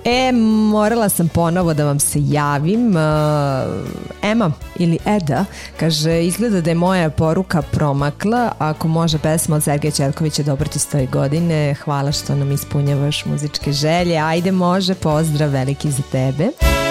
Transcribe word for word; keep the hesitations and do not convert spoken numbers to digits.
E, morala sam ponovo da vam se javim. uh, Ema ili Eda kaže, izgleda da je moja poruka promakla. Ako može pesma od Sergeja Ćetkovića Dobro ti stoji godine. Hvala što nam ispunjavaš muzičke želje. Ajde, može, pozdrav veliki za tebe.